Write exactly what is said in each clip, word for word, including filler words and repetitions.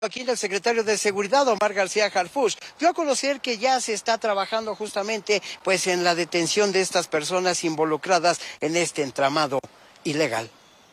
Aquí el secretario de Seguridad, Omar García Harfuch, dio a conocer que ya se está trabajando justamente pues en la detención de estas personas involucradas en este entramado ilegal.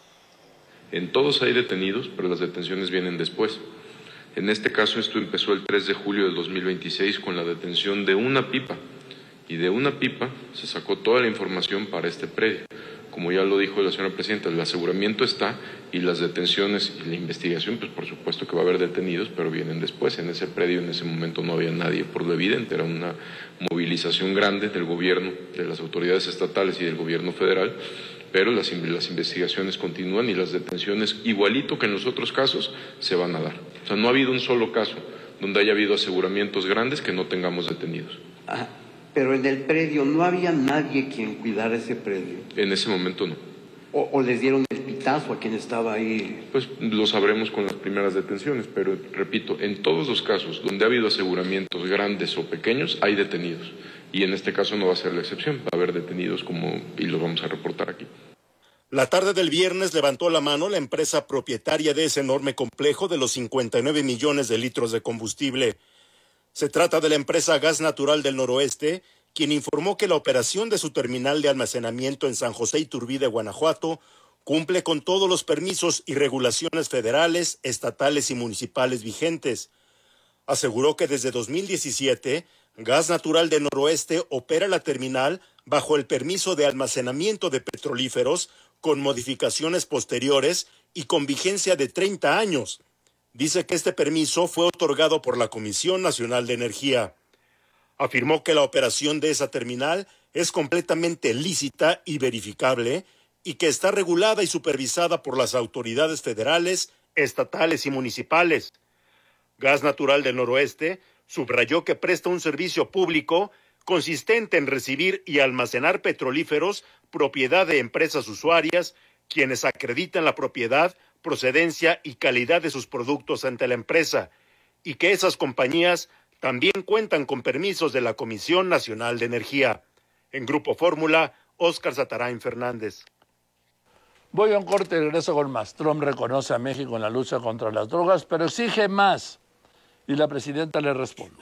En todos hay detenidos, pero las detenciones vienen después. En este caso esto empezó el tres de julio del dos mil veintiséis con la detención de una pipa, y de una pipa se sacó toda la información para este predio. Como ya lo dijo la señora presidenta, el aseguramiento está y las detenciones y la investigación, pues por supuesto que va a haber detenidos, pero vienen después. En ese predio en ese momento no había nadie, por lo evidente, era una movilización grande del gobierno, de las autoridades estatales y del gobierno federal, pero las, las investigaciones continúan y las detenciones, igualito que en los otros casos, se van a dar. O sea, no ha habido un solo caso donde haya habido aseguramientos grandes que no tengamos detenidos. Ah. Pero en el predio no había nadie quien cuidara ese predio. En ese momento no. O, o les dieron el pitazo a quien estaba ahí. Pues lo sabremos con las primeras detenciones, pero repito, en todos los casos donde ha habido aseguramientos grandes o pequeños, hay detenidos. Y en este caso no va a ser la excepción, va a haber detenidos como y los vamos a reportar aquí. La tarde del viernes levantó la mano la empresa propietaria de ese enorme complejo de los cincuenta y nueve millones de litros de combustible. Se trata de la empresa Gas Natural del Noroeste, quien informó que la operación de su terminal de almacenamiento en San José Iturbide, Guanajuato, cumple con todos los permisos y regulaciones federales, estatales y municipales vigentes. Aseguró que desde dos mil diecisiete, Gas Natural del Noroeste opera la terminal bajo el permiso de almacenamiento de petrolíferos con modificaciones posteriores y con vigencia de treinta años. Dice que este permiso fue otorgado por la Comisión Nacional de Energía. Afirmó que la operación de esa terminal es completamente lícita y verificable y que está regulada y supervisada por las autoridades federales, estatales y municipales. Gas Natural del Noroeste subrayó que presta un servicio público consistente en recibir y almacenar petrolíferos propiedad de empresas usuarias, quienes acreditan la propiedad, procedencia y calidad de sus productos ante la empresa, y que esas compañías también cuentan con permisos de la Comisión Nacional de Energía. En Grupo Fórmula, Óscar Satarain Fernández. Voy a un corte y regreso con más. Trump reconoce a México en la lucha contra las drogas, pero exige más. Y la presidenta le responde.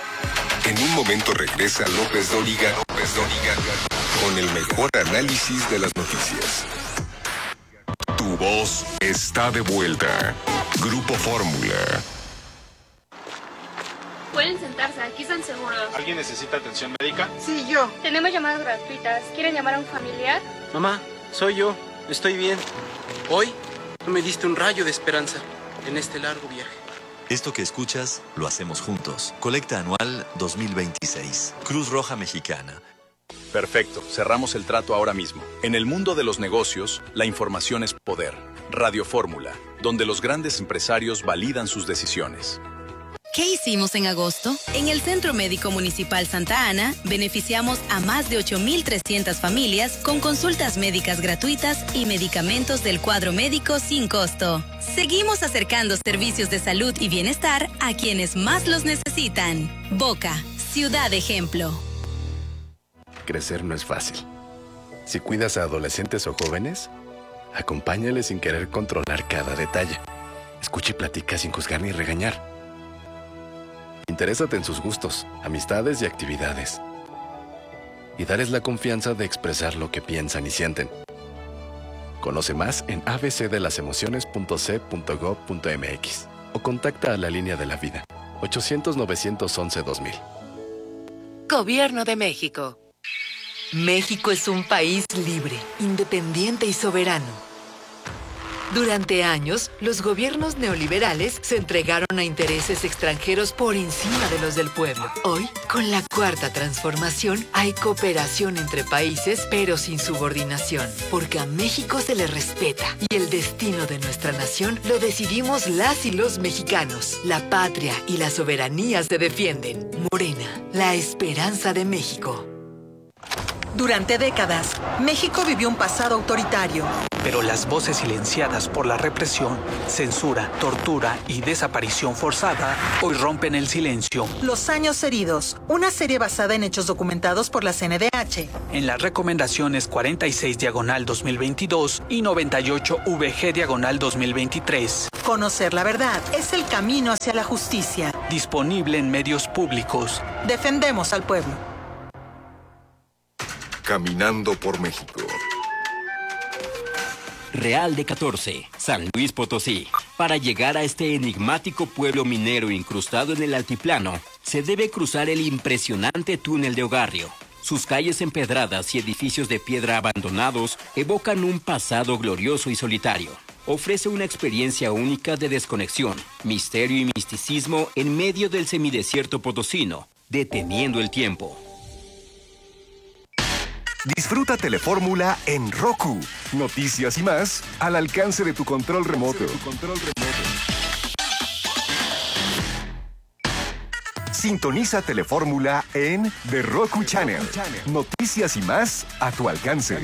En un momento regresa López Dóriga, López Dóriga, con el mejor análisis de las noticias. Tu voz está de vuelta. Grupo Fórmula. Pueden sentarse, aquí están seguros. ¿Alguien necesita atención médica? Sí, yo. Tenemos llamadas gratuitas. ¿Quieren llamar a un familiar? Mamá, soy yo. Estoy bien. Hoy tú me diste un rayo de esperanza en este largo viaje. Esto que escuchas, lo hacemos juntos. Colecta anual dos mil veintiséis. Cruz Roja Mexicana. Perfecto, cerramos el trato ahora mismo. En el mundo de los negocios, la información es poder. Radio Fórmula, donde los grandes empresarios validan sus decisiones. ¿Qué hicimos en agosto? En el Centro Médico Municipal Santa Ana, beneficiamos a más de ocho mil trescientas familias con consultas médicas gratuitas y medicamentos del cuadro médico sin costo. Seguimos acercando servicios de salud y bienestar a quienes más los necesitan. Boca, ciudad ejemplo. Crecer no es fácil. Si cuidas a adolescentes o jóvenes, acompáñales sin querer controlar cada detalle. Escucha y platica sin juzgar ni regañar. Interésate en sus gustos, amistades y actividades. Y darles la confianza de expresar lo que piensan y sienten. Conoce más en a b c de las emociones punto c punto gov punto m x o contacta a la línea de la vida ochocientos, novecientos once, dos mil. Gobierno de México. México es un país libre, independiente y soberano. Durante años, los gobiernos neoliberales se entregaron a intereses extranjeros por encima de los del pueblo. Hoy, con la cuarta transformación, hay cooperación entre países, pero sin subordinación, porque a México se le respeta y el destino de nuestra nación lo decidimos las y los mexicanos. La patria y la soberanía se defienden. Morena, la esperanza de México. Durante décadas, México vivió un pasado autoritario. Pero las voces silenciadas por la represión, censura, tortura y desaparición forzada hoy rompen el silencio. Los años heridos, una serie basada en hechos documentados por la C N D H. En las recomendaciones cuarenta y seis diagonal dos mil veintidós y noventa y ocho V G diagonal dos mil veintitrés. Conocer la verdad es el camino hacia la justicia. Disponible en medios públicos. Defendemos al pueblo. Caminando por México. Real de catorce, San Luis Potosí. Para llegar a este enigmático pueblo minero incrustado en el altiplano, se debe cruzar el impresionante túnel de Ogarrio. Sus calles empedradas y edificios de piedra abandonados evocan un pasado glorioso y solitario. Ofrece una experiencia única de desconexión, misterio y misticismo en medio del semidesierto potosino, deteniendo el tiempo. Disfruta Telefórmula en Roku. Noticias y más al alcance de tu control remoto. Sintoniza Telefórmula en The Roku Channel. Noticias y más a tu alcance.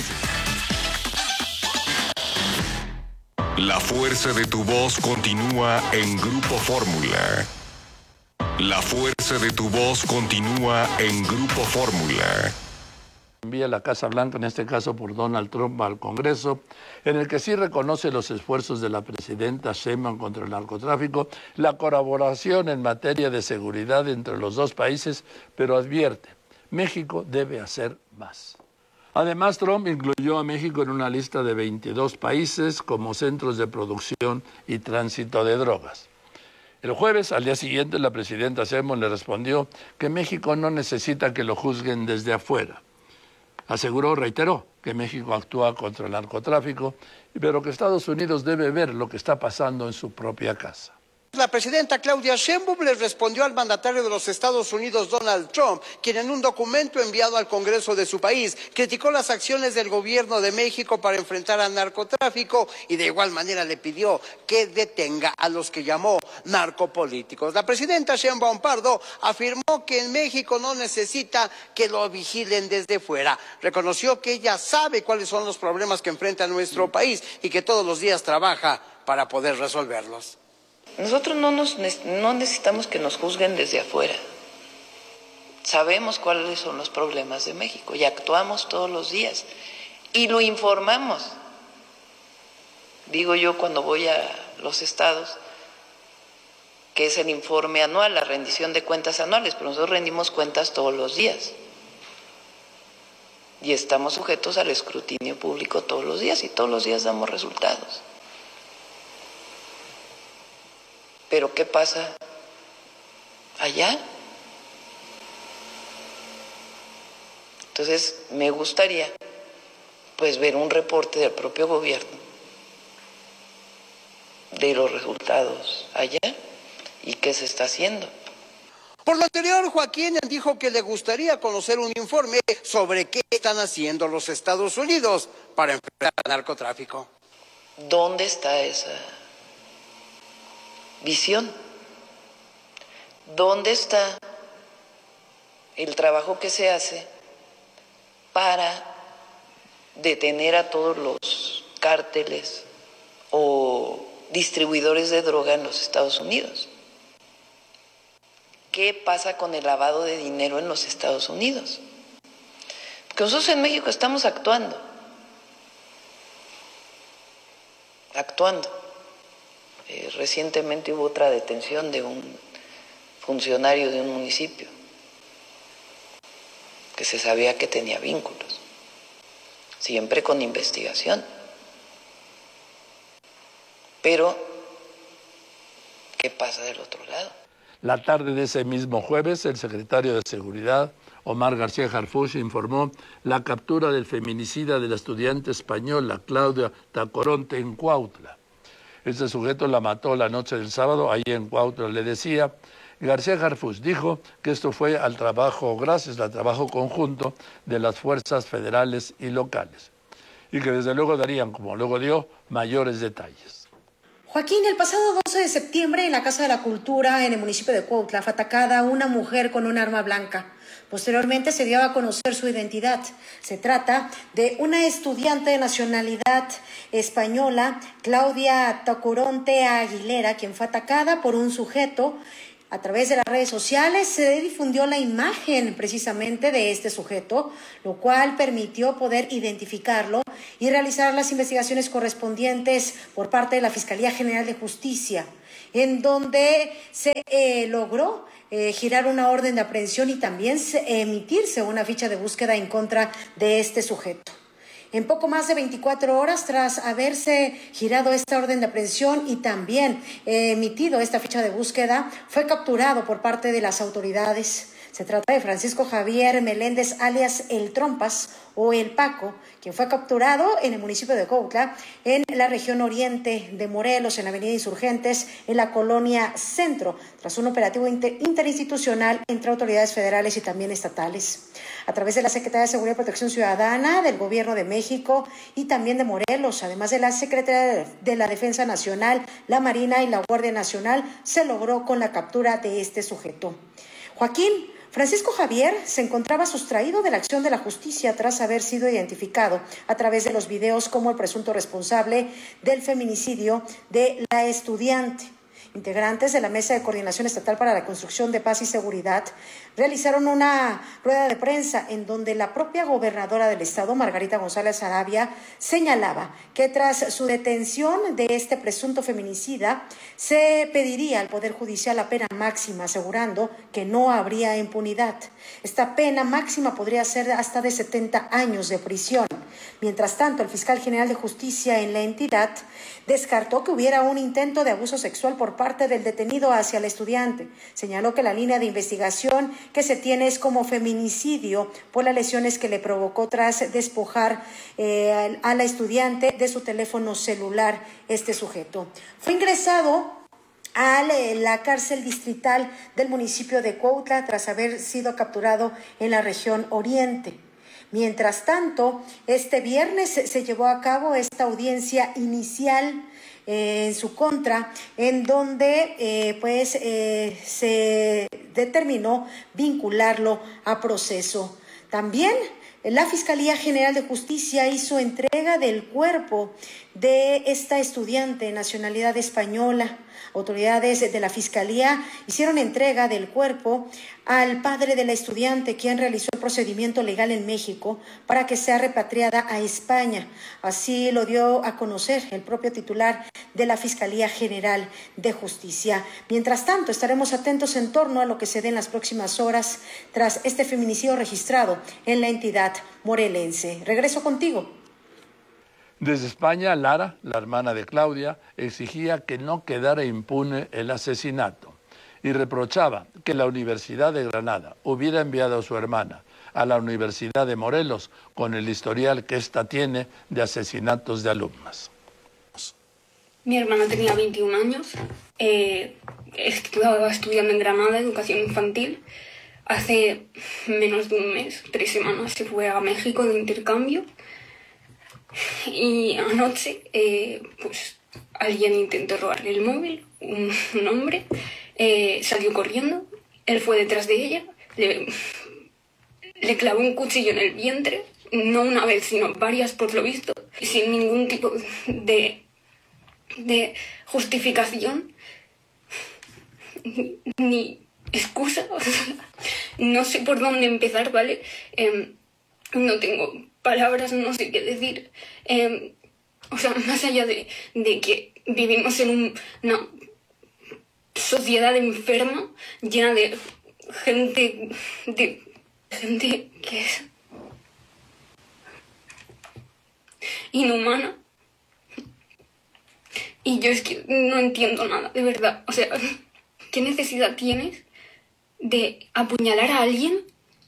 La fuerza de tu voz continúa en Grupo Fórmula. La fuerza de tu voz continúa en Grupo Fórmula. Envía la Casa Blanca, en este caso por Donald Trump, al Congreso, en el que sí reconoce los esfuerzos de la presidenta Sheinbaum contra el narcotráfico, la colaboración en materia de seguridad entre los dos países, pero advierte, México debe hacer más. Además, Trump incluyó a México en una lista de veintidós países como centros de producción y tránsito de drogas. El jueves, al día siguiente, la presidenta Sheinbaum le respondió que México no necesita que lo juzguen desde afuera. Aseguró, reiteró, que México actúa contra el narcotráfico, pero que Estados Unidos debe ver lo que está pasando en su propia casa. La presidenta Claudia Sheinbaum le respondió al mandatario de los Estados Unidos, Donald Trump, quien en un documento enviado al Congreso de su país criticó las acciones del gobierno de México para enfrentar al narcotráfico y de igual manera le pidió que detenga a los que llamó narcopolíticos. La presidenta Sheinbaum Pardo afirmó que en México no necesita que lo vigilen desde fuera. Reconoció que ella sabe cuáles son los problemas que enfrenta nuestro país y que todos los días trabaja para poder resolverlos. Nosotros no, nos, no necesitamos que nos juzguen desde afuera. Sabemos cuáles son los problemas de México y actuamos todos los días y lo informamos. Digo yo cuando voy a los estados, que es el informe anual, la rendición de cuentas anuales, pero nosotros rendimos cuentas todos los días y estamos sujetos al escrutinio público todos los días y todos los días damos resultados. Pero ¿qué pasa allá? Entonces, me gustaría pues ver un reporte del propio gobierno de los resultados allá y qué se está haciendo. Por lo anterior, Joaquín dijo que le gustaría conocer un informe sobre qué están haciendo los Estados Unidos para enfrentar al narcotráfico. ¿Dónde está esa visión? ¿Dónde está el trabajo que se hace para detener a todos los cárteles o distribuidores de droga en los Estados Unidos? ¿Qué pasa con el lavado de dinero en los Estados Unidos? Porque nosotros en México estamos actuando, actuando. Eh, recientemente hubo otra detención de un funcionario de un municipio que se sabía que tenía vínculos, siempre con investigación. Pero, ¿qué pasa del otro lado? La tarde de ese mismo jueves, el secretario de Seguridad, Omar García Harfuch, informó la captura del feminicida de la estudiante española Claudia Tacoronte en Cuautla. Este sujeto la mató la noche del sábado, ahí en Cuautla, le decía. García Harfuch dijo que esto fue al trabajo, gracias al trabajo conjunto de las fuerzas federales y locales, y que desde luego darían, como luego dio, mayores detalles. Joaquín, el pasado doce de septiembre en la Casa de la Cultura en el municipio de Cuautla fue atacada una mujer con un arma blanca. Posteriormente se dio a conocer su identidad. Se trata de una estudiante de nacionalidad española, Claudia Tacoronte Aguilera, quien fue atacada por un sujeto. A través de las redes sociales se difundió la imagen precisamente de este sujeto, lo cual permitió poder identificarlo y realizar las investigaciones correspondientes por parte de la Fiscalía General de Justicia, en donde se eh, logró eh, girar una orden de aprehensión y también se, emitirse una ficha de búsqueda en contra de este sujeto. En poco más de veinticuatro horas tras haberse girado esta orden de aprehensión y también eh, emitido esta ficha de búsqueda, fue capturado por parte de las autoridades. Se trata de Francisco Javier Meléndez, alias El Trompas o El Paco, quien fue capturado en el municipio de Cuautla, en la región oriente de Morelos, en la avenida Insurgentes, en la colonia Centro, tras un operativo inter interinstitucional entre autoridades federales y también estatales. A través de la Secretaría de Seguridad y Protección Ciudadana del Gobierno de México y también de Morelos, además de la Secretaría de la Defensa Nacional, la Marina y la Guardia Nacional, se logró con la captura de este sujeto. Joaquín, Francisco Javier se encontraba sustraído de la acción de la justicia tras haber sido identificado a través de los videos como el presunto responsable del feminicidio de la estudiante. Integrantes de la Mesa de Coordinación Estatal para la Construcción de Paz y Seguridad realizaron una rueda de prensa en donde la propia gobernadora del estado, Margarita González Arabia, señalaba que tras su detención de este presunto feminicida se pediría al Poder Judicial la pena máxima, asegurando que no habría impunidad. Esta pena máxima podría ser hasta de setenta años de prisión. Mientras tanto, el fiscal general de justicia en la entidad descartó que hubiera un intento de abuso sexual por parte del detenido hacia el estudiante. Señaló que la línea de investigación que se tiene es como feminicidio por las lesiones que le provocó tras despojar eh, a la estudiante de su teléfono celular este sujeto. Fue ingresado a la cárcel distrital del municipio de Cuautla tras haber sido capturado en la región oriente. Mientras tanto, este viernes se llevó a cabo esta audiencia inicial eh, en su contra, en donde eh, pues eh, se determinó vincularlo a proceso. También la Fiscalía General de Justicia hizo entrega del cuerpo de esta estudiante de nacionalidad española. Autoridades de la Fiscalía hicieron entrega del cuerpo al padre de la estudiante, quien realizó el procedimiento legal en México para que sea repatriada a España. Así lo dio a conocer el propio titular de la Fiscalía General de Justicia. Mientras tanto, estaremos atentos en torno a lo que se dé en las próximas horas tras este feminicidio registrado en la entidad morelense. Regreso contigo. Desde España, Lara, la hermana de Claudia, exigía que no quedara impune el asesinato y reprochaba que la Universidad de Granada hubiera enviado a su hermana a la Universidad de Morelos con el historial que ésta tiene de asesinatos de alumnas. Mi hermana tenía veintiún años, eh, estaba estudiando en Granada, educación infantil. Hace menos de un mes, tres semanas, se fue a México de intercambio. Y anoche, eh, pues, alguien intentó robarle el móvil, un, un hombre, eh, salió corriendo, él fue detrás de ella, le, le clavó un cuchillo en el vientre, no una vez, sino varias por lo visto, sin ningún tipo de, de justificación, ni, ni excusa, o sea, no sé por dónde empezar, ¿vale? Eh, no tengo palabras, no sé qué decir. Eh, o sea, más allá de, de que vivimos en un, una sociedad enferma, llena de gente, de gente que es inhumana. Y yo es que no entiendo nada, de verdad. O sea, ¿qué necesidad tienes de apuñalar a alguien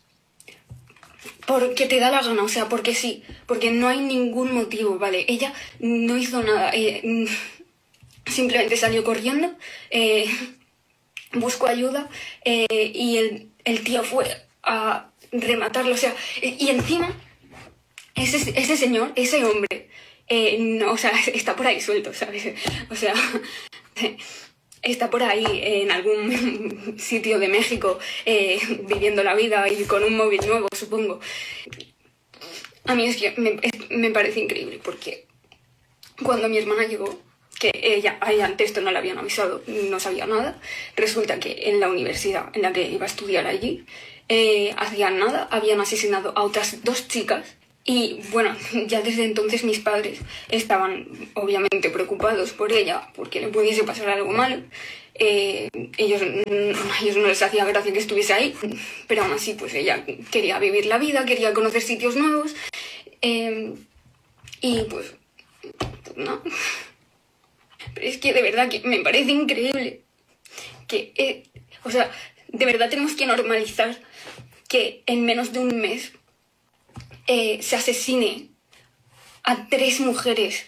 porque te da la gana? O sea, porque sí, porque no hay ningún motivo, ¿vale? Ella no hizo nada, eh, simplemente salió corriendo, eh, buscó ayuda eh, y el, el tío fue a rematarlo, o sea, y encima ese, ese señor, ese hombre eh, no, o sea, está por ahí suelto, ¿sabes? O sea, está por ahí en algún sitio de México eh, viviendo la vida y con un móvil nuevo, supongo. A mí es que me, me parece increíble porque cuando mi hermana llegó, que ella, a ella antes esto no le habían avisado, no sabía nada, resulta que en la universidad en la que iba a estudiar allí, eh, hacían nada, habían asesinado a otras dos chicas. Y bueno, ya desde entonces mis padres estaban obviamente preocupados por ella, porque le pudiese pasar algo malo. Eh, ellos, a ellos no les hacía gracia que estuviese ahí, pero aún así pues ella quería vivir la vida, quería conocer sitios nuevos. Eh, y pues, pues no. Pero es que de verdad que me parece increíble que, eh, o sea, de verdad tenemos que normalizar que en menos de un mes Eh, se asesine a tres mujeres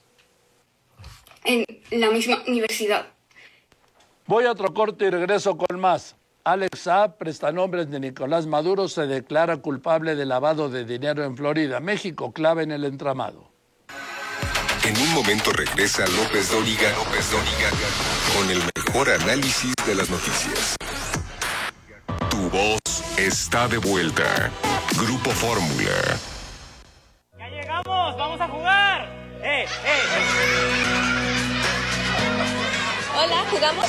en la misma universidad. Voy a otro corte y regreso con más. Alex Saab, prestanombres de Nicolás Maduro, se declara culpable de lavado de dinero en Florida. México clave en el entramado. En un momento regresa López Dóriga, López Dóriga con el mejor análisis de las noticias. Tu voz está de vuelta. Grupo Fórmula. ¡Ya llegamos! ¡Vamos a jugar! ¡Eh, eh! Hola, ¿jugamos?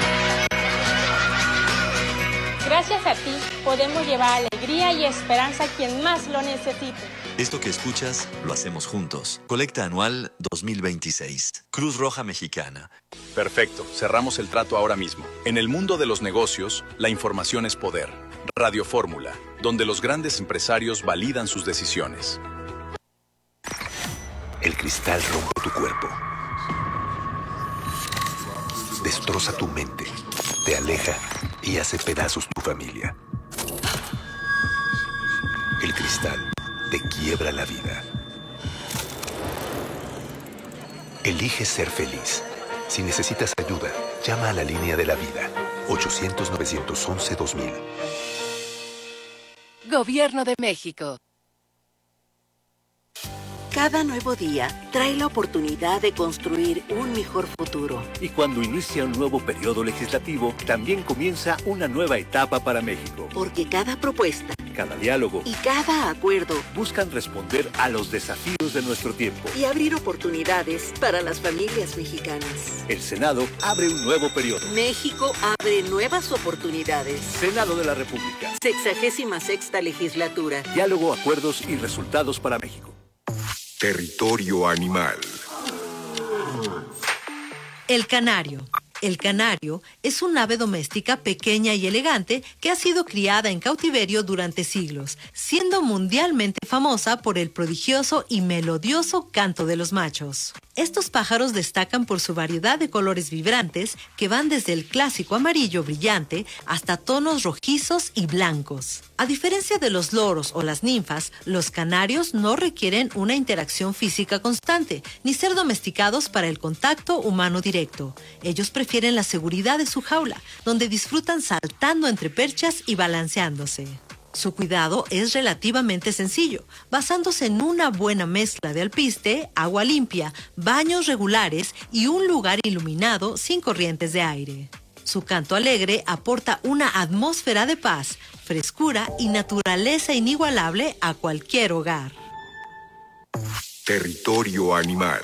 Gracias a ti podemos llevar alegría y esperanza a quien más lo necesite. Esto que escuchas, lo hacemos juntos. Colecta anual dos mil veintiséis. Cruz Roja Mexicana. Perfecto, cerramos el trato ahora mismo. En el mundo de los negocios, la información es poder. Radio Fórmula, donde los grandes empresarios validan sus decisiones. El cristal rompe tu cuerpo. Destroza tu mente, te aleja y hace pedazos tu familia. El cristal te quiebra la vida. Elige ser feliz. Si necesitas ayuda, llama a la línea de la vida. ochocientos, novecientos once, dos mil. Gobierno de México. Cada nuevo día trae la oportunidad de construir un mejor futuro. Y cuando inicia un nuevo periodo legislativo, también comienza una nueva etapa para México. Porque cada propuesta, cada diálogo y cada acuerdo buscan responder a los desafíos de nuestro tiempo y abrir oportunidades para las familias mexicanas. El Senado abre un nuevo periodo. México abre nuevas oportunidades. Senado de la República. Sexagésima sexta legislatura. Diálogo, acuerdos y resultados para México. Territorio animal. El canario. El canario es un ave doméstica pequeña y elegante que ha sido criada en cautiverio durante siglos, siendo mundialmente famosa por el prodigioso y melodioso canto de los machos. Estos pájaros destacan por su variedad de colores vibrantes que van desde el clásico amarillo brillante hasta tonos rojizos y blancos. A diferencia de los loros o las ninfas, los canarios no requieren una interacción física constante, ni ser domesticados para el contacto humano directo. Ellos prefieren la seguridad de su jaula, donde disfrutan saltando entre perchas y balanceándose. Su cuidado es relativamente sencillo, basándose en una buena mezcla de alpiste, agua limpia, baños regulares y un lugar iluminado sin corrientes de aire. Su canto alegre aporta una atmósfera de paz, frescura y naturaleza inigualable a cualquier hogar. Territorio animal.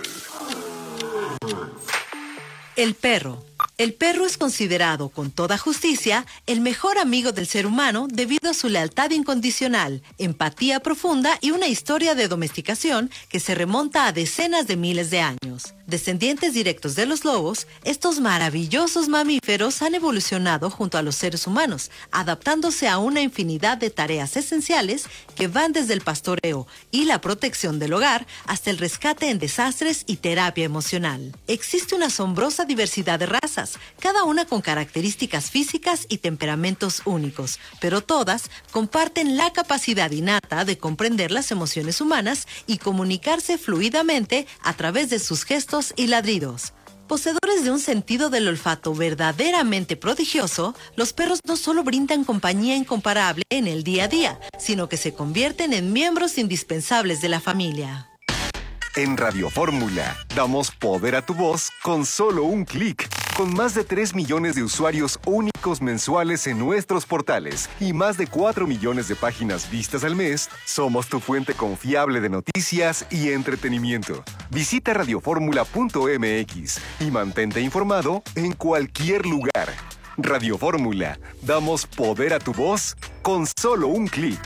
El perro. El perro es considerado, con toda justicia, el mejor amigo del ser humano debido a su lealtad incondicional, empatía profunda y una historia de domesticación que se remonta a decenas de miles de años. Descendientes directos de los lobos, estos maravillosos mamíferos han evolucionado junto a los seres humanos, adaptándose a una infinidad de tareas esenciales que van desde el pastoreo y la protección del hogar hasta el rescate en desastres y terapia emocional. Existe una asombrosa diversidad de razas, cada una con características físicas y temperamentos únicos, pero todas comparten la capacidad innata de comprender las emociones humanas y comunicarse fluidamente a través de sus gestos y ladridos. Poseedores de un sentido del olfato verdaderamente prodigioso, los perros no solo brindan compañía incomparable en el día a día, sino que se convierten en miembros indispensables de la familia. En Radio Fórmula, damos poder a tu voz con solo un clic. Con más de tres millones de usuarios únicos mensuales en nuestros portales y más de cuatro millones de páginas vistas al mes, somos tu fuente confiable de noticias y entretenimiento. Visita radioformula punto m x y mantente informado en cualquier lugar. Radio Fórmula, damos poder a tu voz con solo un clic.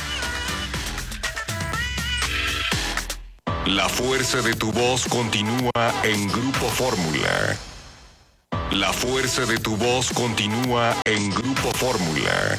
La fuerza de tu voz continúa en Grupo Fórmula. La fuerza de tu voz continúa en Grupo Fórmula.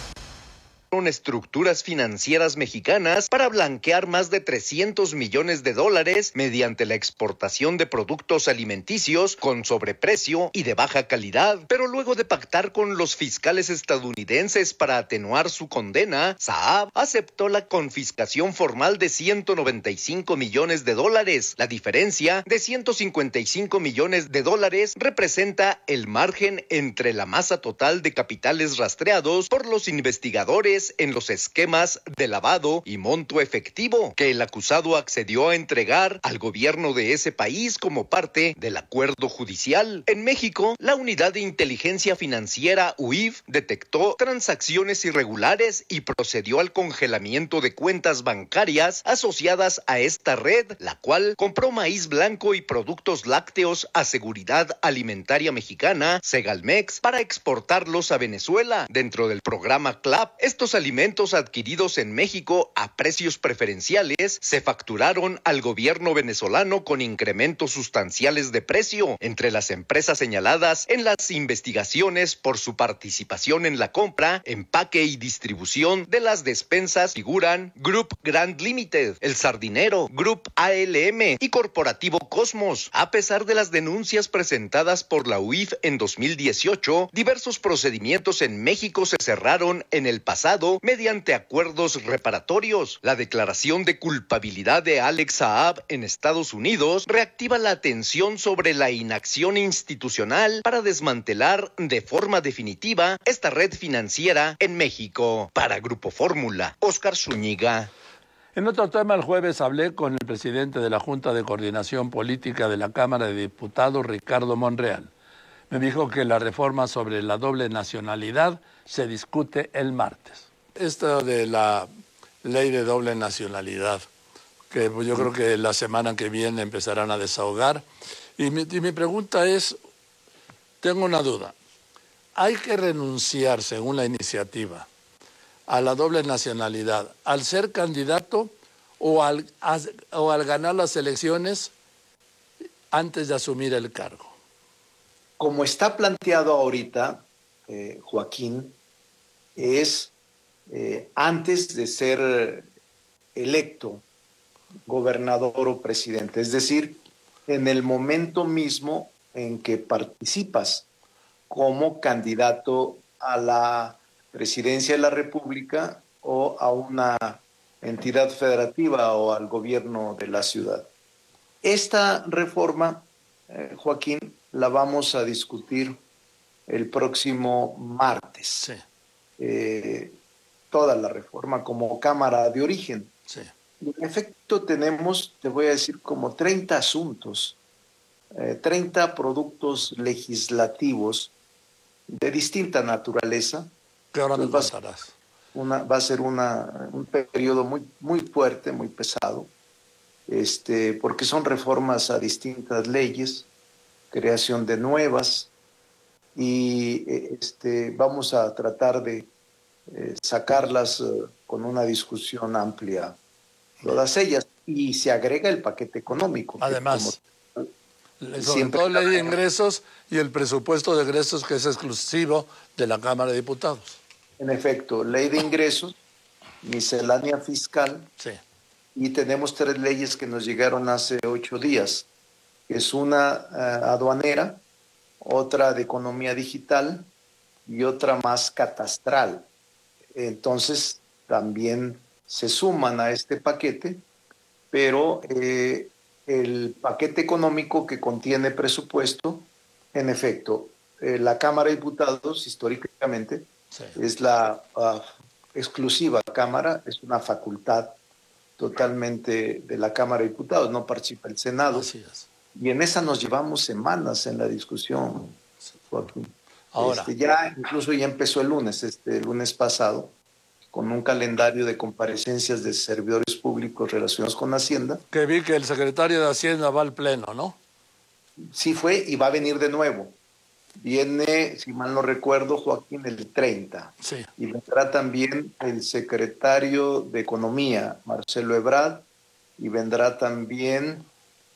Estructuras financieras mexicanas para blanquear más de trescientos millones de dólares mediante la exportación de productos alimenticios con sobreprecio y de baja calidad. Pero luego de pactar con los fiscales estadounidenses para atenuar su condena, Saab aceptó la confiscación formal de ciento noventa y cinco millones de dólares. La diferencia de ciento cincuenta y cinco millones de dólares representa el margen entre la masa total de capitales rastreados por los investigadores en los esquemas de lavado y monto efectivo que el acusado accedió a entregar al gobierno de ese país como parte del acuerdo judicial. En México, la Unidad de Inteligencia Financiera U I F detectó transacciones irregulares y procedió al congelamiento de cuentas bancarias asociadas a esta red, la cual compró maíz blanco y productos lácteos a Seguridad Alimentaria Mexicana, Segalmex, para exportarlos a Venezuela dentro del programa C L A P. Estos alimentos adquiridos en México a precios preferenciales se facturaron al gobierno venezolano con incrementos sustanciales de precio. Entre las empresas señaladas en las investigaciones por su participación en la compra, empaque y distribución de las despensas figuran Group Grand Limited, El Sardinero, Group A L M y Corporativo Cosmos. A pesar de las denuncias presentadas por la U I F en dos mil dieciocho, diversos procedimientos en México se cerraron en el pasado mediante acuerdos reparatorios. La declaración de culpabilidad de Alex Saab en Estados Unidos reactiva la atención sobre la inacción institucional para desmantelar de forma definitiva esta red financiera en México. Para Grupo Fórmula, Óscar Zúñiga. En otro tema, el jueves hablé con el presidente de la Junta de Coordinación Política de la Cámara de Diputados, Ricardo Monreal. Me dijo que la reforma sobre la doble nacionalidad se discute el martes. Esto de la ley de doble nacionalidad, que yo creo que la semana que viene empezarán a desahogar. Y mi, y mi pregunta es, tengo una duda. ¿Hay que renunciar, según la iniciativa, a la doble nacionalidad al ser candidato o al, a, o al ganar las elecciones antes de asumir el cargo? Como está planteado ahorita, eh, Joaquín, es eh, antes de ser electo gobernador o presidente, es decir, en el momento mismo en que participas como candidato a la presidencia de la República o a una entidad federativa o al gobierno de la ciudad. Esta reforma, eh, Joaquín, la vamos a discutir el próximo martes. Sí. Eh, toda la reforma como Cámara de Origen. Sí. Y en efecto tenemos, te voy a decir, como treinta asuntos, eh, treinta productos legislativos de distinta naturaleza. ¿Qué hora me Entonces, contarás? Una, va a ser una, un periodo muy, muy fuerte, muy pesado, este, porque son reformas a distintas leyes, creación de nuevas, y este, vamos a tratar de eh, sacarlas eh, con una discusión amplia, todas ellas, y se agrega el paquete económico. Además, como, sobre siempre todo ley de ingresos y el presupuesto de egresos, que es exclusivo de la Cámara de Diputados. En efecto, ley de ingresos, miscelánea fiscal, sí. Y tenemos tres leyes que nos llegaron hace ocho días, que es una uh, aduanera, otra de economía digital y otra más catastral. Entonces, también se suman a este paquete, pero eh, el paquete económico que contiene presupuesto, en efecto, eh, la Cámara de Diputados, históricamente, sí. es la uh, exclusiva Cámara, es una facultad totalmente de la Cámara de Diputados, no participa el Senado. Así es. Y en esa nos llevamos semanas en la discusión, Joaquín. Ahora. Este, ya incluso ya empezó el lunes, este el lunes pasado, con un calendario de comparecencias de servidores públicos relacionados con Hacienda. Que vi que el secretario de Hacienda va al Pleno, ¿no? Sí fue y va a venir de nuevo. Viene, si mal no recuerdo, Joaquín, el treinta. Sí. Y vendrá también el secretario de Economía, Marcelo Ebrard, y vendrá también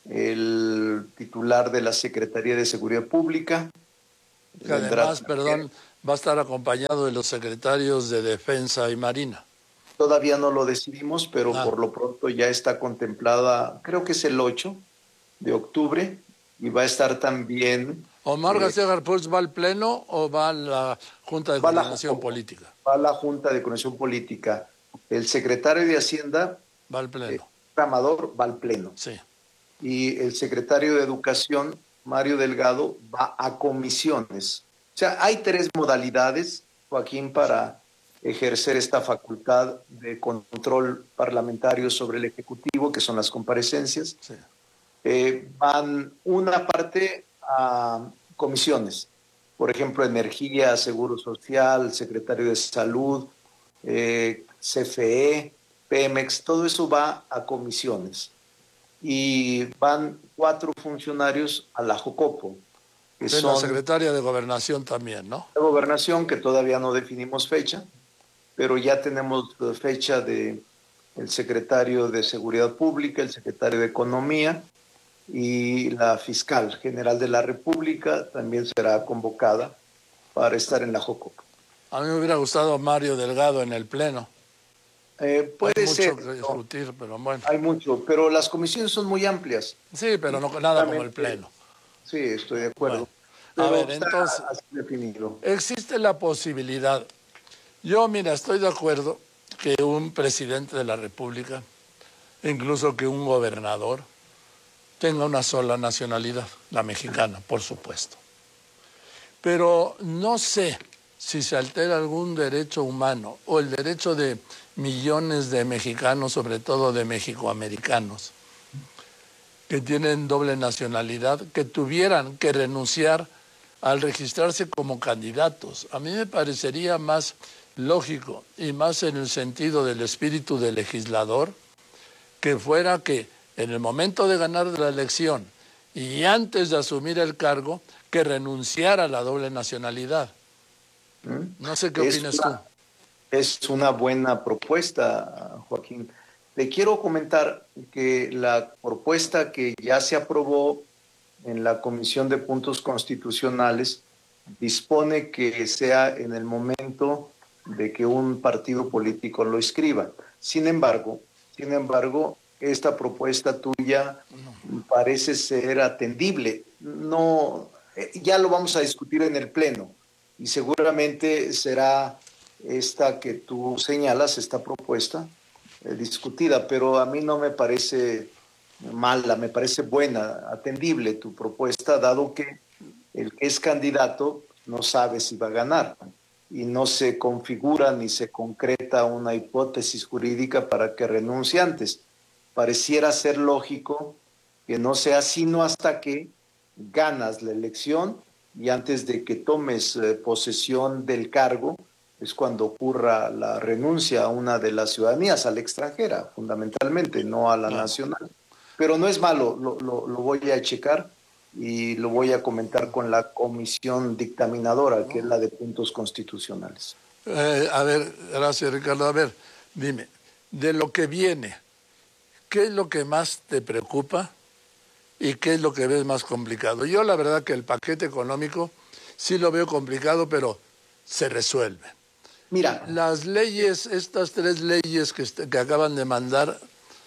el titular de la Secretaría de Seguridad Pública. Que además, perdón, va a estar acompañado de los secretarios de Defensa y Marina. Todavía no lo decidimos, pero Ah. por lo pronto ya está contemplada, creo que es el ocho de octubre, y va a estar también... ¿Omar eh, García Harfuch va al Pleno o va a la Junta de Va a la- Coordinación Política? Va a la Junta de Coordinación Política. El secretario de Hacienda, Va al Pleno. Amador, va al Pleno. Sí. Y el secretario de Educación, Mario Delgado, va a comisiones. O sea, hay tres modalidades, Joaquín, para ejercer esta facultad de control parlamentario sobre el Ejecutivo, que son las comparecencias. Sí. Eh, van una parte a comisiones, por ejemplo, Energía, Seguro Social, Secretario de Salud, eh, C F E, Pemex, todo eso va a comisiones. Y van cuatro funcionarios a la Jocopo, que De son la Secretaria de Gobernación también, ¿no? de Gobernación, que todavía no definimos fecha, pero ya tenemos fecha de el secretario de Seguridad Pública, el secretario de Economía y la fiscal general de la República también será convocada para estar en la Jocopo. A mí me hubiera gustado Mario Delgado en el Pleno. Eh, puede Hay mucho ser, que ¿no? discutir, pero bueno. Hay mucho, pero las comisiones son muy amplias. Sí, pero no nada como el Pleno. Sí, estoy de acuerdo. Bueno, a Pero ver, está entonces, así definido. existe la posibilidad. Yo, mira, estoy de acuerdo que un presidente de la República, incluso que un gobernador, tenga una sola nacionalidad, la mexicana, por supuesto. Pero no sé si se altera algún derecho humano o el derecho de millones de mexicanos, sobre todo de mexicoamericanos, que tienen doble nacionalidad, que tuvieran que renunciar al registrarse como candidatos. A mí me parecería más lógico y más en el sentido del espíritu del legislador que fuera que en el momento de ganar la elección y antes de asumir el cargo, que renunciara a la doble nacionalidad. No sé qué Es opinas una- tú. Es una buena propuesta, Joaquín. Le quiero comentar que la propuesta que ya se aprobó en la Comisión de Puntos Constitucionales dispone que sea en el momento de que un partido político lo inscriba. Sin embargo, sin embargo, esta propuesta tuya parece ser atendible. No, eh, ya lo vamos a discutir en el Pleno y seguramente será esta que tú señalas, esta propuesta, eh, discutida, pero a mí no me parece mala, me parece buena, atendible tu propuesta, dado que el que es candidato no sabe si va a ganar y no se configura ni se concreta una hipótesis jurídica para que renuncie antes. Pareciera ser lógico que no sea sino hasta que ganas la elección y antes de que tomes eh, posesión del cargo es cuando ocurra la renuncia a una de las ciudadanías, a la extranjera, fundamentalmente, no a la nacional. Pero no es malo, lo, lo, lo voy a checar y lo voy a comentar con la comisión dictaminadora, que es la de puntos constitucionales. Eh, a ver, gracias Ricardo. A ver, dime, de lo que viene, ¿qué es lo que más te preocupa y qué es lo que ves más complicado? Yo la verdad que el paquete económico sí lo veo complicado, pero se resuelve. Mira, las leyes, estas tres leyes que, est- que acaban de mandar,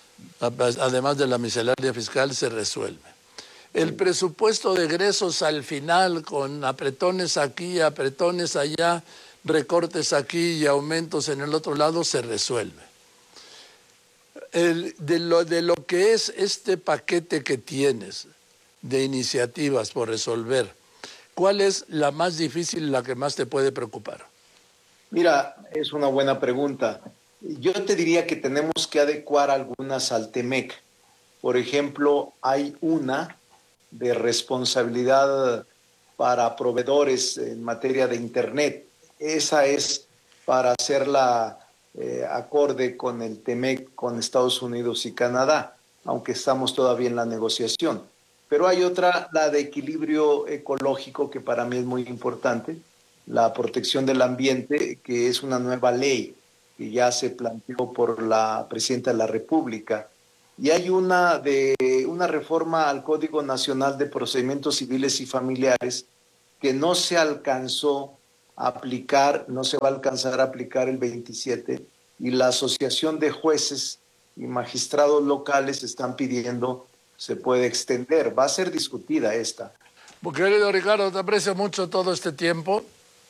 además de la miscelánea fiscal, se resuelve. El presupuesto de egresos al final, con apretones aquí, apretones allá, recortes aquí y aumentos en el otro lado, se resuelve. El, de, lo, de lo que es este paquete que tienes de iniciativas por resolver, ¿cuál es la más difícil y la que más te puede preocupar? Mira, es una buena pregunta. Yo te diría que tenemos que adecuar algunas al TEMEC. Por ejemplo, hay una de responsabilidad para proveedores en materia de Internet. Esa es para hacerla eh, acorde con el TEMEC, con Estados Unidos y Canadá, aunque estamos todavía en la negociación. Pero hay otra, la de equilibrio ecológico, que para mí es muy importante, la protección del ambiente, que es una nueva ley que ya se planteó por la Presidenta de la República. Y hay una de una reforma al Código Nacional de Procedimientos Civiles y Familiares que no se alcanzó a aplicar, no se va a alcanzar a aplicar el veintisiete, y la Asociación de Jueces y Magistrados Locales están pidiendo se puede extender. Va a ser discutida esta. Querido Ricardo, te aprecio mucho todo este tiempo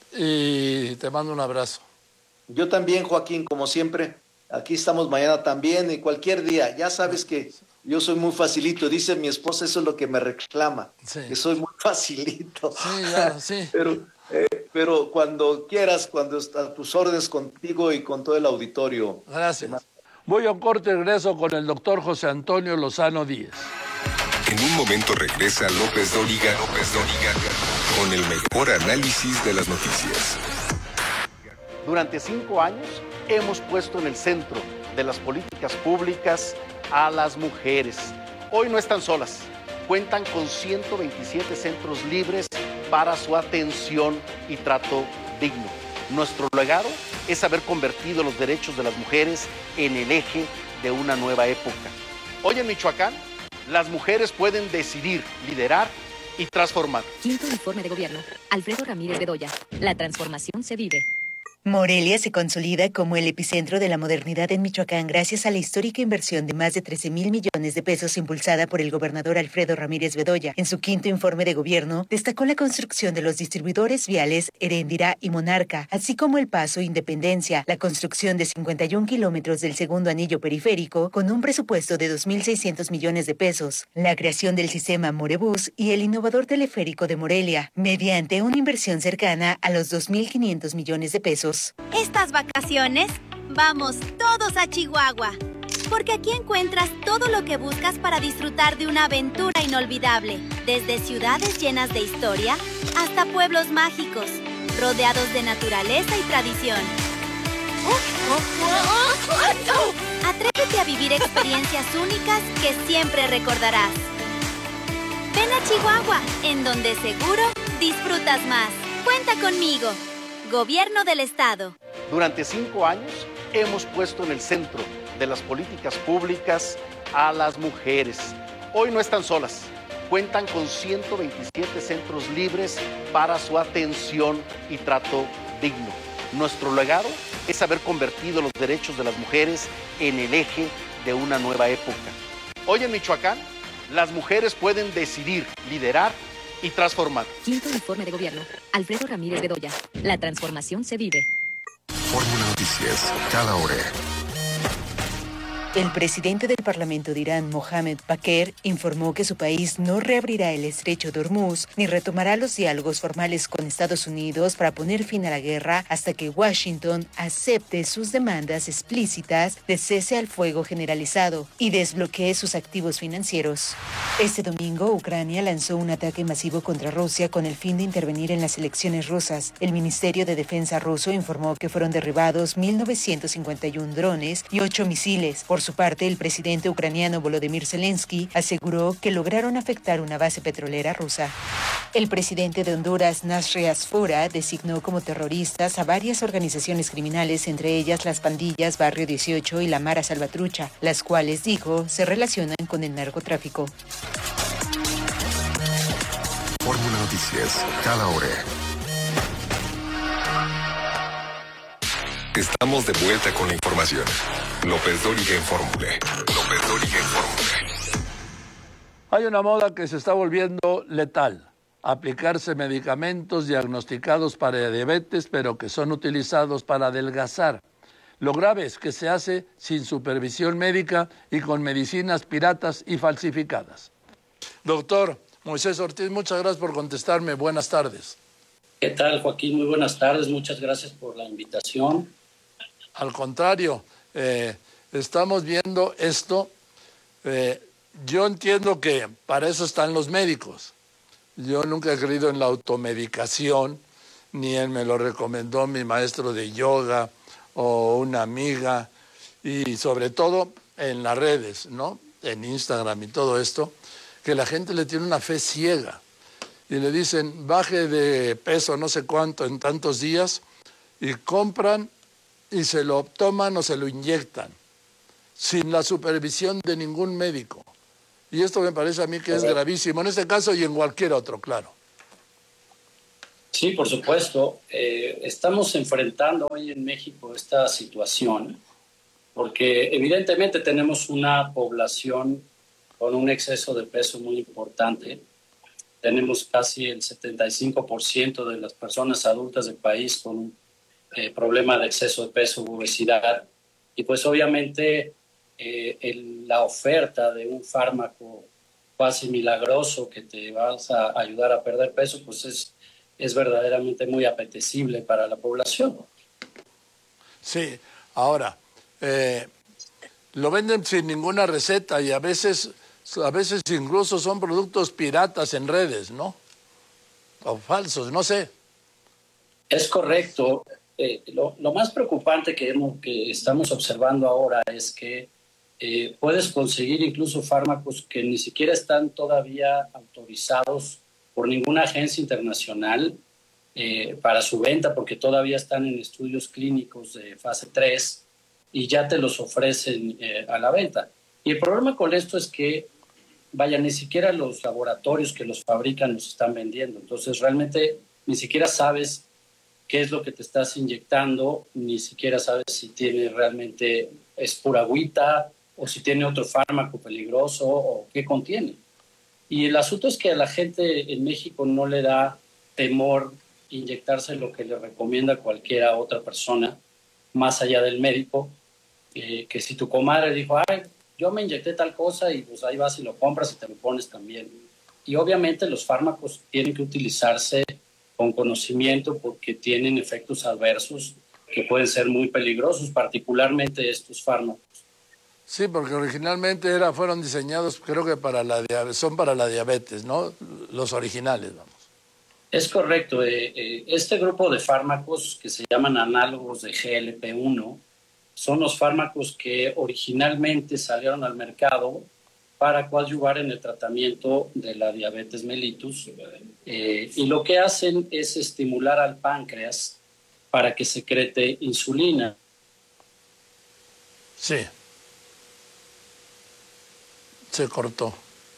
y te mando un abrazo. Yo también, Joaquín, como siempre. Aquí estamos mañana también y cualquier día. Ya sabes que yo soy muy facilito. Dice mi esposa, eso es lo que me reclama, sí. que soy muy facilito. Sí, ya, sí. pero, eh, pero cuando quieras, cuando a tus órdenes contigo y con todo el auditorio. Gracias. Voy a un corte y regreso con el doctor José Antonio Lozano Díez. En un momento regresa López Dóriga, López Dóriga, con el mejor análisis de las noticias. Durante cinco años hemos puesto en el centro de las políticas públicas a las mujeres. Hoy no están solas, cuentan con ciento veintisiete centros libres para su atención y trato digno. Nuestro legado es haber convertido los derechos de las mujeres en el eje de una nueva época. Hoy en Michoacán, las mujeres pueden decidir, liderar y transformar. Quinto informe de gobierno. Alfredo Ramírez Bedoya. La transformación se vive. Morelia se consolida como el epicentro de la modernidad en Michoacán gracias a la histórica inversión de más de trece mil millones de pesos impulsada por el gobernador Alfredo Ramírez Bedoya. En su quinto informe de gobierno, destacó la construcción de los distribuidores viales Heréndira y Monarca, así como el Paso Independencia, la construcción de cincuenta y un kilómetros del segundo anillo periférico con un presupuesto de dos mil seiscientos millones de pesos, la creación del sistema Morebús y el innovador teleférico de Morelia, mediante una inversión cercana a los dos mil quinientos millones de pesos. Estas vacaciones, vamos todos a Chihuahua, porque aquí encuentras todo lo que buscas para disfrutar de una aventura inolvidable, desde ciudades llenas de historia hasta pueblos mágicos, rodeados de naturaleza y tradición. Atrévete a vivir experiencias únicas que siempre recordarás. Ven a Chihuahua, en donde seguro disfrutas más. Cuenta conmigo. Gobierno del Estado. Durante cinco años hemos puesto en el centro de las políticas públicas a las mujeres. Hoy no están solas, cuentan con ciento veintisiete centros libres para su atención y trato digno. Nuestro legado es haber convertido los derechos de las mujeres en el eje de una nueva época. Hoy en Michoacán, las mujeres pueden decidir, liderar y transformar. Quinto informe de gobierno. Alfredo Ramírez Bedoya. La transformación se vive. Fórmula Noticias, cada hora. El presidente del Parlamento de Irán, Mohamed Bakr, informó que su país no reabrirá el estrecho de Hormuz ni retomará los diálogos formales con Estados Unidos para poner fin a la guerra hasta que Washington acepte sus demandas explícitas de cese al fuego generalizado y desbloquee sus activos financieros. Este domingo, Ucrania lanzó un ataque masivo contra Rusia con el fin de intervenir en las elecciones rusas. El Ministerio de Defensa ruso informó que fueron derribados mil novecientos cincuenta y uno drones y ocho misiles. Por su parte, el presidente ucraniano Volodymyr Zelensky aseguró que lograron afectar una base petrolera rusa. El presidente de Honduras, Nasri Asfura, designó como terroristas a varias organizaciones criminales, entre ellas las pandillas Barrio dieciocho y la Mara Salvatrucha, las cuales, dijo, se relacionan con el narcotráfico. Fórmula Noticias, cada hora. Estamos de vuelta con la información. López Dóriga en Fórmula. López Dóriga en Fórmula. Hay una moda que se está volviendo letal. Aplicarse medicamentos diagnosticados para diabetes, pero que son utilizados para adelgazar. Lo grave es que se hace sin supervisión médica y con medicinas piratas y falsificadas. Doctor Moisés Ortiz, muchas gracias por contestarme. Buenas tardes. ¿Qué tal, Joaquín? Muy buenas tardes. Muchas gracias por la invitación. Al contrario, eh, estamos viendo esto. Eh, yo entiendo que para eso están los médicos. Yo nunca he creído en la automedicación, ni en me lo recomendó mi maestro de yoga o una amiga, y sobre todo en las redes, ¿no? En Instagram y todo esto, que la gente le tiene una fe ciega y le dicen baje de peso no sé cuánto en tantos días y compran y se lo toman o se lo inyectan sin la supervisión de ningún médico. Y esto me parece a mí que es gravísimo en este caso y en cualquier otro, claro. Sí, por supuesto. Eh, estamos enfrentando hoy en México esta situación porque evidentemente tenemos una población con un exceso de peso muy importante. Tenemos casi el setenta y cinco por ciento de las personas adultas del país con un eh, problema de exceso de peso, obesidad. Y pues obviamente eh, el, la oferta de un fármaco casi milagroso que te vas a ayudar a perder peso, pues es, es verdaderamente muy apetecible para la población. Sí, ahora, eh, lo venden sin ninguna receta y a veces... A veces incluso son productos piratas en redes, ¿no? O falsos, no sé. Es correcto. Eh, lo, lo más preocupante que, hemos, que estamos observando ahora es que eh, puedes conseguir incluso fármacos que ni siquiera están todavía autorizados por ninguna agencia internacional eh, para su venta, porque todavía están en estudios clínicos de fase tres y ya te los ofrecen eh, a la venta. Y el problema con esto es que, vaya, ni siquiera los laboratorios que los fabrican los están vendiendo. Entonces, realmente ni siquiera sabes qué es lo que te estás inyectando, ni siquiera sabes si tiene realmente, es pura agüita, o si tiene otro fármaco peligroso, o qué contiene. Y el asunto es que a la gente en México no le da temor inyectarse lo que le recomienda cualquiera otra persona, más allá del médico, eh, que si tu comadre dijo, ay, yo me inyecté tal cosa y pues ahí vas y lo compras y te lo pones también. Y obviamente los fármacos tienen que utilizarse con conocimiento porque tienen efectos adversos que pueden ser muy peligrosos, particularmente estos fármacos. Sí, porque originalmente era, fueron diseñados, creo que para la diabetes, son para la diabetes, ¿no? Los originales, vamos. Es correcto. Eh, eh, este grupo de fármacos que se llaman análogos de G L P uno son los fármacos que originalmente salieron al mercado para coadyuvar en el tratamiento de la diabetes mellitus. Eh, y lo que hacen es estimular al páncreas para que secrete insulina. Sí. Se cortó.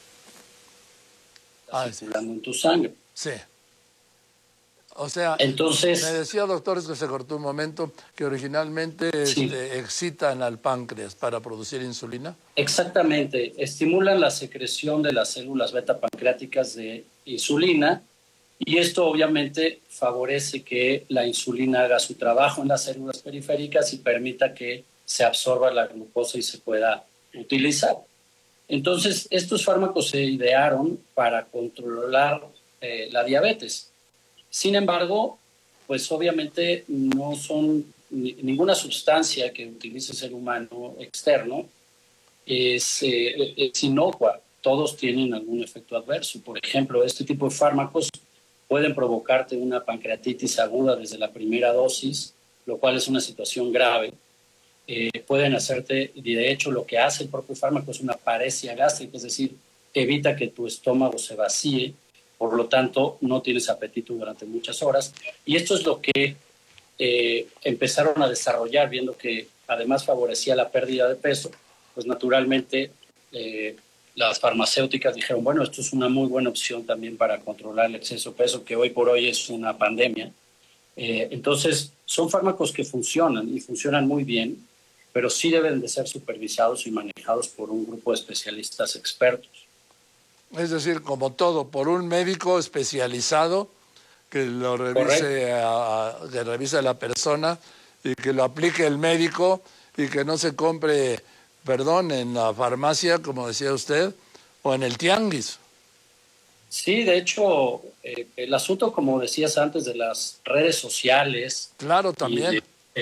Está circulando en tu sangre. Sí. O sea, entonces, me decía, doctor, es que se cortó un momento, que originalmente sí. este, excitan al páncreas para producir insulina. Exactamente, estimulan la secreción de las células beta pancreáticas de insulina y esto obviamente favorece que la insulina haga su trabajo en las células periféricas y permita que se absorba la glucosa y se pueda utilizar. Entonces, estos fármacos se idearon para controlar eh, la diabetes. Sin embargo, pues obviamente no son ni, ninguna sustancia que utilice el ser humano externo es, eh, es inocua. Todos tienen algún efecto adverso. Por ejemplo, este tipo de fármacos pueden provocarte una pancreatitis aguda desde la primera dosis, lo cual es una situación grave. Eh, pueden hacerte, y de hecho lo que hace el propio fármaco es una paresia gástrica, es decir, evita que tu estómago se vacíe. Por lo tanto, no tienes apetito durante muchas horas. Y esto es lo que eh, empezaron a desarrollar, viendo que además favorecía la pérdida de peso, pues naturalmente eh, las farmacéuticas dijeron, bueno, esto es una muy buena opción también para controlar el exceso de peso, que hoy por hoy es una pandemia. Eh, entonces, son fármacos que funcionan y funcionan muy bien, pero sí deben de ser supervisados y manejados por un grupo de especialistas expertos. Es decir, como todo, por un médico especializado que lo revise a, a, que revise a la persona y que lo aplique el médico y que no se compre, perdón, en la farmacia, como decía usted, o en el tianguis. Sí, de hecho, eh, el asunto, como decías antes, de las redes sociales. Claro, también. De,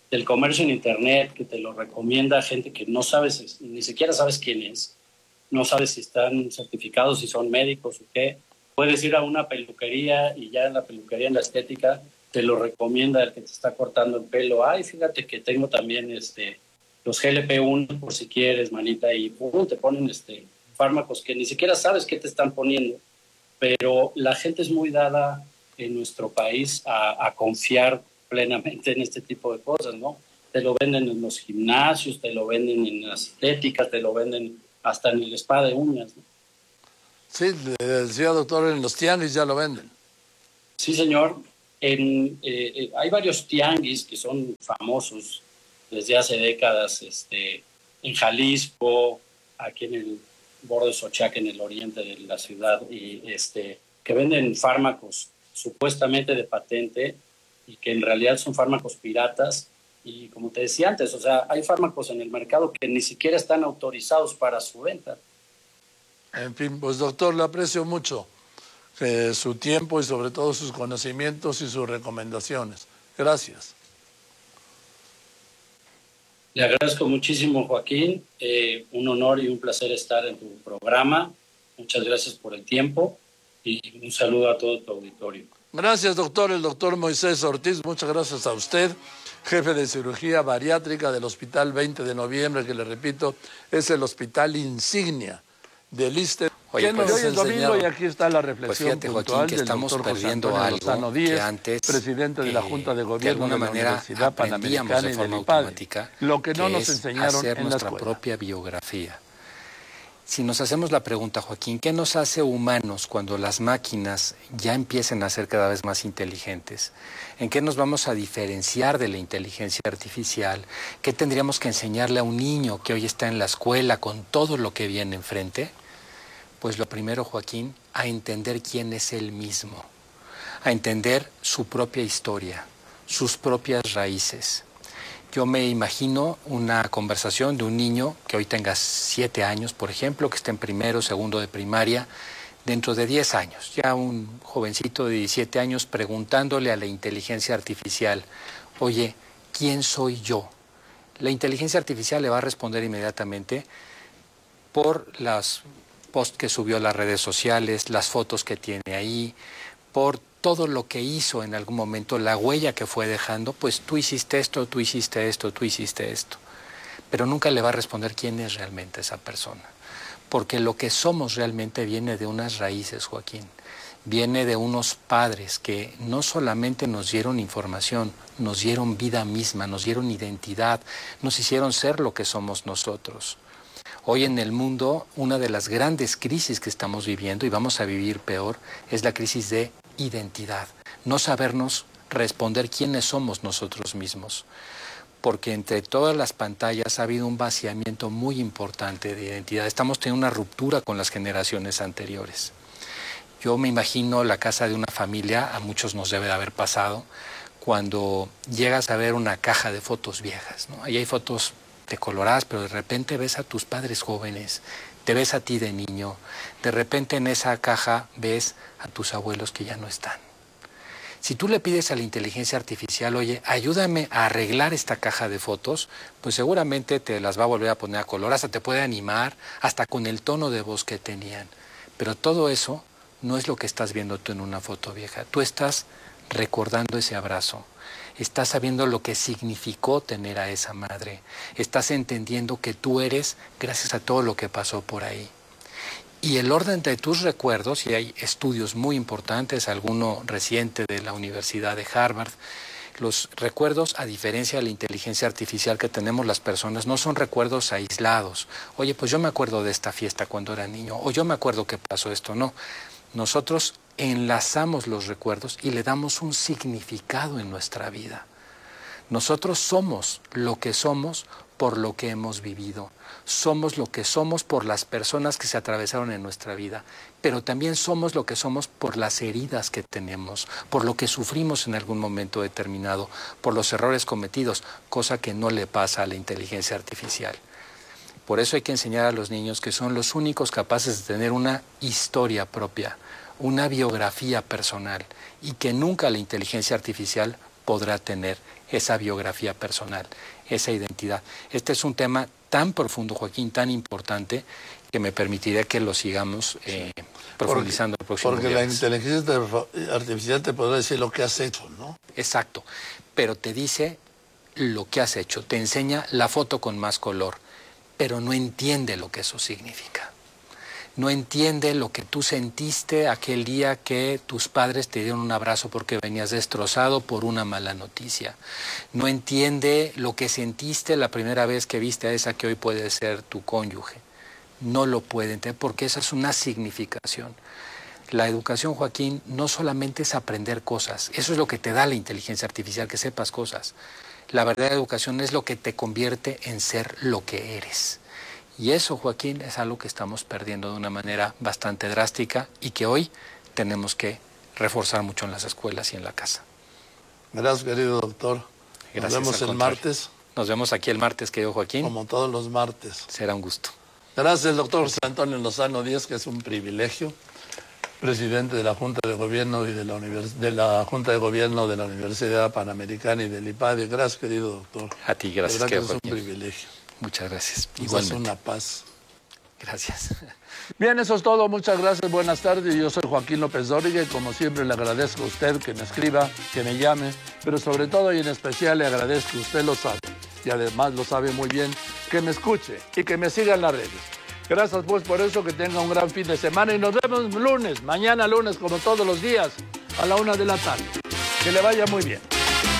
del comercio en Internet, que te lo recomienda gente que no sabes, ni siquiera sabes quién es, no sabes si están certificados, si son médicos o qué. Puedes ir a una peluquería y ya en la peluquería, en la estética, te lo recomienda el que te está cortando el pelo. Ay, fíjate que tengo también este, los G L P uno por si quieres, manita, y pum, te ponen este, fármacos que ni siquiera sabes qué te están poniendo. Pero la gente es muy dada en nuestro país a, a confiar plenamente en este tipo de cosas, ¿no? Te lo venden en los gimnasios, te lo venden en las estéticas, te lo venden hasta en el spa de uñas, ¿no? Sí, decía doctor, en los tianguis ya lo venden. Sí, señor. En, eh, eh, hay varios tianguis que son famosos desde hace décadas, este, en Jalisco, aquí en el borde de Xochaca, en el oriente de la ciudad, y este, que venden fármacos supuestamente de patente y que en realidad son fármacos piratas. Y como te decía antes, o sea, hay fármacos en el mercado que ni siquiera están autorizados para su venta. En fin, pues doctor, le aprecio mucho eh, su tiempo y sobre todo sus conocimientos y sus recomendaciones. Gracias. Le agradezco muchísimo, Joaquín. Eh, un honor y un placer estar en tu programa. Muchas gracias por el tiempo y un saludo a todo tu auditorio. Gracias, doctor. El doctor Moisés Ortiz, muchas gracias a usted, jefe de cirugía bariátrica del Hospital veinte de noviembre, que le repito, es el hospital insignia del ISSSTE. Oye, pues, hoy es domingo y aquí está la reflexión pues fíjate, puntual Joaquín, que del estamos doctor perdiendo José Antonio algo Lozano Díez, que antes, presidente de la Junta de Gobierno de, de la manera Universidad Panamericana de y forma del IPADE, automática, lo que no que nos es enseñaron hacer en la nuestra escuela. propia biografía. Si nos hacemos la pregunta, Joaquín, ¿qué nos hace humanos cuando las máquinas ya empiecen a ser cada vez más inteligentes? ¿En qué nos vamos a diferenciar de la inteligencia artificial? ¿Qué tendríamos que enseñarle a un niño que hoy está en la escuela con todo lo que viene enfrente? Pues lo primero, Joaquín, a entender quién es él mismo, a entender su propia historia, sus propias raíces. Yo me imagino una conversación de un niño que hoy tenga siete años, por ejemplo, que esté en primero, segundo de primaria, dentro de diez años, ya un jovencito de diecisiete años preguntándole a la inteligencia artificial, oye, ¿quién soy yo? La inteligencia artificial le va a responder inmediatamente por las posts que subió a las redes sociales, las fotos que tiene ahí, por todo lo que hizo en algún momento, la huella que fue dejando, pues tú hiciste esto, tú hiciste esto, tú hiciste esto. Pero nunca le va a responder quién es realmente esa persona. Porque lo que somos realmente viene de unas raíces, Joaquín. Viene de unos padres que no solamente nos dieron información, nos dieron vida misma, nos dieron identidad, nos hicieron ser lo que somos nosotros. Hoy en el mundo, una de las grandes crisis que estamos viviendo, y vamos a vivir peor, es la crisis de identidad. No sabernos responder quiénes somos nosotros mismos. Porque entre todas las pantallas ha habido un vaciamiento muy importante de identidad. Estamos teniendo una ruptura con las generaciones anteriores. Yo me imagino la casa de una familia, a muchos nos debe de haber pasado, cuando llegas a ver una caja de fotos viejas, ¿no? Ahí hay fotos decoloradas, pero de repente ves a tus padres jóvenes, te ves a ti de niño, de repente en esa caja ves a tus abuelos que ya no están. Si tú le pides a la inteligencia artificial, oye, ayúdame a arreglar esta caja de fotos, pues seguramente te las va a volver a poner a color, hasta te puede animar, hasta con el tono de voz que tenían. Pero todo eso no es lo que estás viendo tú en una foto vieja. Tú estás recordando ese abrazo. Estás sabiendo lo que significó tener a esa madre. Estás entendiendo que tú eres gracias a todo lo que pasó por ahí. Y el orden de tus recuerdos, y hay estudios muy importantes, alguno reciente de la Universidad de Harvard, los recuerdos, a diferencia de la inteligencia artificial que tenemos las personas, no son recuerdos aislados. Oye, pues yo me acuerdo de esta fiesta cuando era niño, o yo me acuerdo que pasó esto. No, nosotros enlazamos los recuerdos y le damos un significado en nuestra vida. Nosotros somos lo que somos por lo que hemos vivido. Somos lo que somos por las personas que se atravesaron en nuestra vida, pero también somos lo que somos por las heridas que tenemos, por lo que sufrimos en algún momento determinado, por los errores cometidos, cosa que no le pasa a la inteligencia artificial. Por eso hay que enseñar a los niños que son los únicos capaces de tener una historia propia, una biografía personal, y que nunca la inteligencia artificial podrá tener esa biografía personal, esa identidad. Este es un tema tan profundo, Joaquín, tan importante, que me permitiría que lo sigamos eh, profundizando. Porque, el próximo porque la inteligencia artificial te podrá decir lo que has hecho, ¿no? Exacto, pero te dice lo que has hecho, te enseña la foto con más color, pero no entiende lo que eso significa. No entiende lo que tú sentiste aquel día que tus padres te dieron un abrazo porque venías destrozado por una mala noticia. No entiende lo que sentiste la primera vez que viste a esa que hoy puede ser tu cónyuge. No lo puede entender porque esa es una significación. La educación, Joaquín, no solamente es aprender cosas. Eso es lo que te da la inteligencia artificial, que sepas cosas. La verdadera educación es lo que te convierte en ser lo que eres. Y eso, Joaquín, es algo que estamos perdiendo de una manera bastante drástica y que hoy tenemos que reforzar mucho en las escuelas y en la casa. Gracias, querido doctor. Gracias. Nos vemos el martes. Nos vemos aquí el martes, querido Joaquín. Como todos los martes. Será un gusto. Gracias, doctor José Antonio Lozano Díaz, que es un privilegio, presidente de la Junta de Gobierno y de la, univers de la Junta de Gobierno de la Universidad Panamericana y del IPADE. Gracias, querido doctor. A ti, gracias. De verdad que es Joaquín. un privilegio. Muchas gracias. Igualmente. Es una paz. Gracias. Bien, eso es todo. Muchas gracias. Buenas tardes. Yo soy Joaquín López Dóriga y como siempre le agradezco a usted que me escriba, que me llame, pero sobre todo y en especial le agradezco, usted lo sabe, y además lo sabe muy bien, que me escuche y que me siga en las redes. Gracias pues por eso, que tenga un gran fin de semana y nos vemos lunes, mañana lunes como todos los días a la una de la tarde. Que le vaya muy bien.